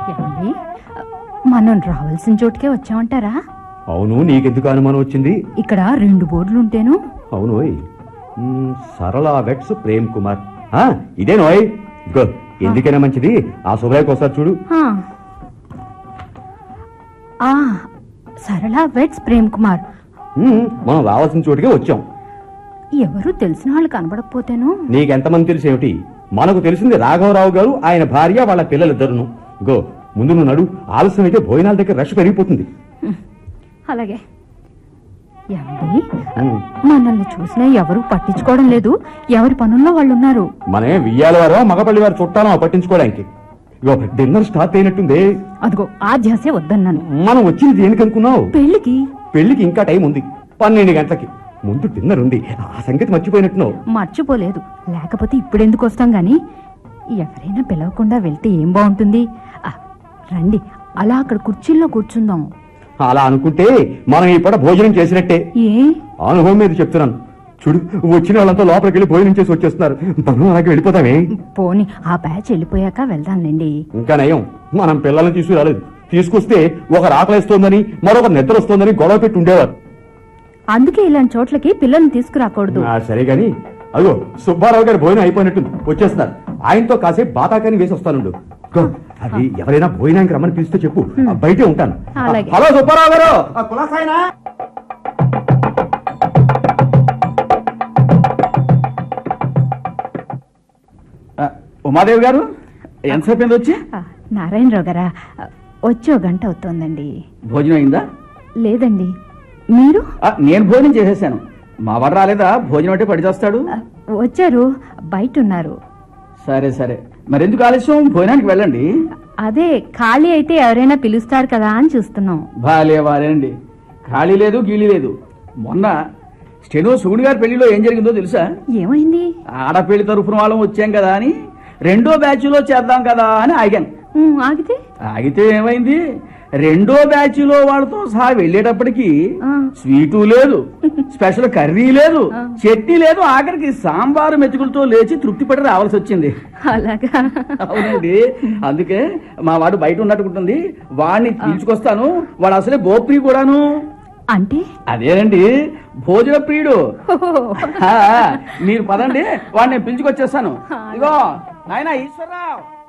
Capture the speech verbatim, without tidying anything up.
ఏమండి, మనం రావాల్సిన చోటుకే వచ్చామంటారా? అవును, నీకెందుకు అనుమానం వచ్చింది? ఇక్కడ రెండు బోర్డులు ఉంటేను. అవును, సరళ వెట్స్ ప్రేమ్ కుమార్. ఇదే నోయ్, ఎందుకైనా మంచిది ఆ శుభ్రాయికి ఒకసారి చూడు. సరళ వెట్స్ ప్రేమ్ కుమార్. మనం రావాల్సిన చోటుకే వచ్చాం. ఎవరు తెలిసిన వాళ్ళు కనబడకపోతేను. నీకెంతమంది తెలిసేమిటి? మనకు తెలిసింది రాఘవరావు గారు, ఆయన భార్య, వాళ్ళ పిల్లలిద్దరును. గో, ముందు నువ్వు నడు. ఆలస్యం అయితే భోజనాల దగ్గర రష్ పెరిగిపోతుంది. అలాగే. మనల్ని చూసినా ఎవరు పట్టించుకోవడం లేదు. ఎవరి పనుల్లో వాళ్ళు ఉన్నారు. మనే వియ్యాల వారో మగపల్లి వారు చుట్టాలో పట్టించుకోవడానికి. డిన్నర్ స్టార్ట్ అయినట్టుంది. అదిగో ఆ ధ్యాసే వద్దన్నాను. మనం వచ్చింది దేనికి అనుకున్నావు? పెళ్లికి. పెళ్లికి ఇంకా టైం ఉంది, పన్నెండు గంటలకి. ముందు డిన్నర్ ఉంది. ఆ సంగతి మర్చిపోయినట్టున్నావు. మర్చిపోలేదు, లేకపోతే ఇప్పుడెందుకు వస్తాం గాని. ఎవరైనా పిలవకుండా వెళ్తే ఏం బాగుంటుంది. రండి, అలా అక్కడ కుర్చీల్లో కూర్చుందాం. అలా అనుకుంటే మనం ఈ పూట భోజనం చేసినట్టే. ఏ అనుభవం మీద చెప్తున్నాను. చూడు, వచ్చిన వాళ్ళంతా లోపలికి వెళ్ళి భోజనం చేసి వచ్చేస్తున్నారు. మనం అలాగే వెళ్ళిపోతామే. పోని ఆ బ్యాచ్ వెళ్ళిపోయాక వెళ్దాంలేండి. ఇంకా నయం, మనం పిల్లల్ని తీసుకురాలేదు. తీసుకొస్తే ఒకరు ఆకలిస్తోందని, మరొకరు నిద్ర వస్తోందని గొడవ పెట్టి ఉండేవారు. అందుకే ఇలాంటి చోట్లకి పిల్లల్ని తీసుకురాకూడదు. సరే గాని, అగో సుబ్బారావు గారి భోజనం అయిపోయినట్టుంది, వచ్చేస్తున్నారు. ఆయనతో కాసేపు బాతాకాని వేసి వస్తానుండు. అది ఎవరైనా భోజనానికి రమ్మని పిలిస్తే చెప్పు, బయటే ఉంటాను. హలో సుబ్బారావు గారు. ఉమాదేవి గారు, ఎంతసేపు అయింది వచ్చి? నారాయణరావు గారా, వచ్చి ఒక గంట అవుతోందండి. భోజనం అయిందా? లేదండి. మీరు? నేను భోజనం చేసేసాను. మా వాడు రాలేదా? భోజనం అంటే పడి చేస్తాడు. వచ్చారు, బయట ఉన్నారు. సరే సరే, మరెందుకు ఆలస్యం? భోజనానికి వెళ్ళండి. అదే ఖాళీ అయితే ఎవరైనా పిలుస్తారు కదా అని చూస్తున్నాం. బాలే వారేండి, ఖాళీ లేదు గీళీ లేదు. మొన్న స్టెనో సుగుడి గారి పెళ్లిలో ఏం జరిగిందో తెలుసా? ఏమైంది? ఆడపెళ్లి తరఫున వాళ్ళం వచ్చాం కదా అని రెండో బ్యాచ్ లో చేద్దాం కదా అని ఆగాను. ఆగితే ఆగితే ఏమైంది? రెండో బ్యాచ్ లో వాళ్ళతో సహా వెళ్ళేటప్పటికి స్వీటు లేదు, స్పెషల్ కర్రీ లేదు, చట్నీ లేదు, ఆఖరికి సాంబారు మెతుకులతో లేచి తృప్తి పడి రావాల్సి వచ్చింది. అలాగా? అవునండి. అందుకే మా వాడు బయట ఉన్నట్టుకుంటుంది, వాడిని పిలుచుకొస్తాను. వాడు అసలే గోప్రి కూడాను. అంటే? అదేనండి, భోజన ప్రియుడు. మీరు పదండి, వాడిని పిలుచుకొచ్చేస్తాను. ఇగో నాయనా ఈశ్వరరావు.